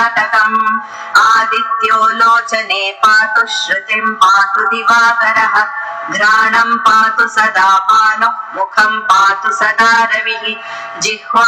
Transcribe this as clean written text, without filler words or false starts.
जातकम् आदित्यो लोचने पातु श्रुतिम् पातु दिवाकरः घ्राणम् पातु सदा पानुः मुखम् पातु सदा रविः जिह्वा